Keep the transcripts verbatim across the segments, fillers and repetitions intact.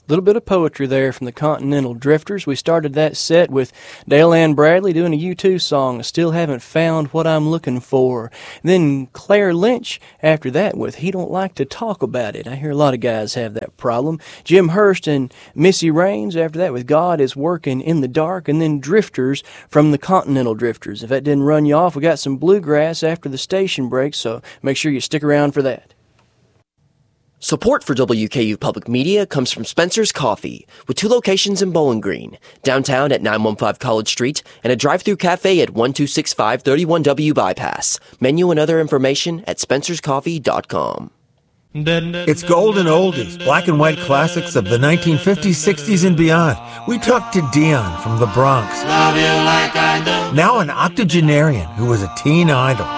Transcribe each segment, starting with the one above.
Little bit of poetry there from the Continental Drifters. We started that set with Dale Ann Bradley doing a U two song, I Still Haven't Found What I'm Looking For. Then Claire Lynch after that with He Don't Like to Talk About It. I hear a lot of guys have that problem. Jim Hurst and Missy Raines after that with God is Working in the Dark. And then Drifters from the Continental Drifters. If that didn't run you off, we got some bluegrass after the station break, so make sure you stick around for that. Support for W K U Public Media comes from Spencer's Coffee, with two locations in Bowling Green, downtown at nine one five College Street, and a drive-through cafe at one two six five thirty-one W Bypass. Menu and other information at spencers coffee dot com. It's golden oldies, black and white classics of the nineteen fifties, sixties, and beyond. We talked to Dion from the Bronx, now an octogenarian who was a teen idol.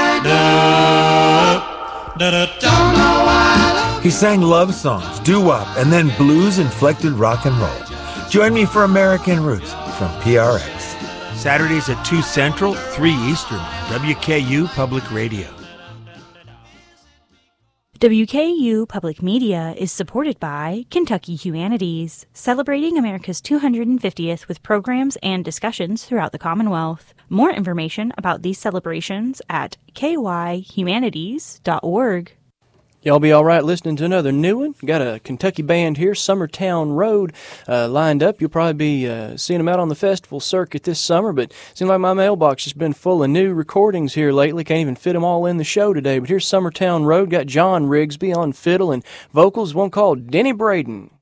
He sang love songs, doo-wop, and then blues-inflected rock and roll. Join me for American Roots from P R X. Saturdays at two Central, three Eastern, W K U Public Radio. W K U Public Media is supported by Kentucky Humanities, celebrating America's two hundred fiftieth with programs and discussions throughout the Commonwealth. More information about these celebrations at k y humanities dot org. Y'all be all right listening to another new one. Got a Kentucky band here, Summertown Road, uh, lined up. You'll probably be uh, seeing them out on the festival circuit this summer, but it seems like my mailbox has been full of new recordings here lately. Can't even fit them all in the show today, but here's Summertown Road. Got John Rigsby on fiddle and vocals, one called Denny Braden.